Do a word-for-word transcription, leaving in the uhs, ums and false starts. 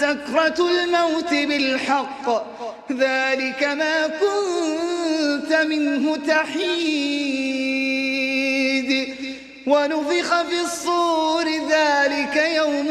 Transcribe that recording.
سكرة الموت بالحق ذلك ما كنت منه تحيد ونفخ في الصور ذلك يوم